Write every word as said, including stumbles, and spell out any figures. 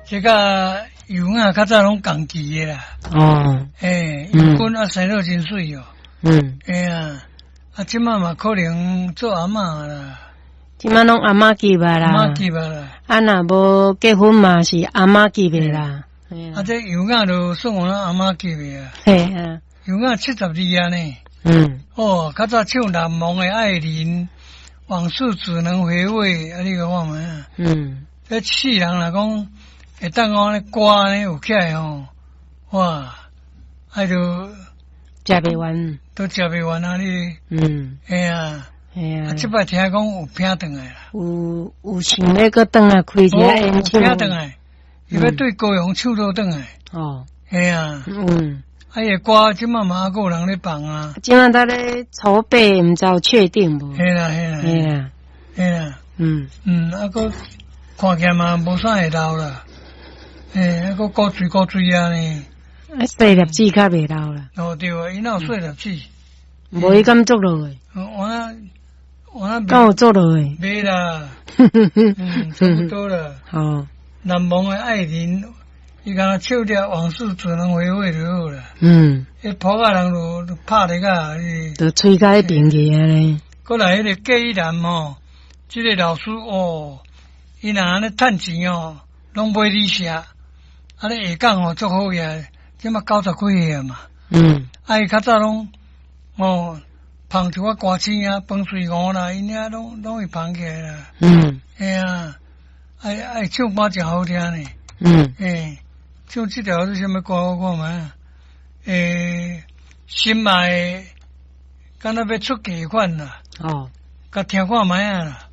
这个油啊，较早拢共期的啦。 哦， 诶，油滚啊生到真水哦。 嗯， 哎呀，啊，即摆嘛可能做阿嬷啦， 即摆拢阿嬷级吧啦， 阿嬷级吧啦。 啊，若无结婚嘛是阿嬷级的啦。 啊，这油啊就算我咱阿嬷级的啊。 嘿啊， 油啊七十二啊呢。 嗯。 哦，较早唱难忘的爱人，往事只能回味，啊，你个看觅啊。 嗯。 这世人来讲，会当讲咧歌呢有起来吼，哇，啊就食袂完， 都食袂完啊！你， 嗯， 哎呀， 哎呀， 啊，即摆听讲有拼转来啦， 有有想要搁转来开一下演唱拼转来，伊要对高雄唱到转来， 哦， 哎呀， 嗯， 啊，伊歌即摆嘛还有人咧放啊， 即摆在咧筹备，毋知有确定无？ 嘿啦嘿啦， 嘿啦， 嘿啦， 嗯嗯，啊个看起来嘛无啥会老啦，诶，啊个高水高水啊呢， 啊，细粒子较袂老啦， 哦对啊，伊哪有细粒子？ 无伊敢做落去， 我那我那敢有做落去？ 没啦，嗯，差不多了。 哦， 难忘的爱人，伊讲唱着往事只能回味就好啦。 嗯， 迄仆仔人就拍咧个， 就吹甲迄边去啊咧。 过来迄个记忆男吼，即、这个老师哦，伊若安尼趁钱哦，拢买你食，安尼下讲哦足好个，即马九十几岁啊嘛。 嗯， 啊伊较早拢哦。捧一寡歌星啊，饭水鹅啦，因遐拢拢会捧起来啦。 嗯， 哎呀，爱爱唱歌真好听呢。 嗯， 诶，唱这条是什么歌？我看觅。诶，心爱，敢若要出价款啦。 哦， 甲听看觅啊啦。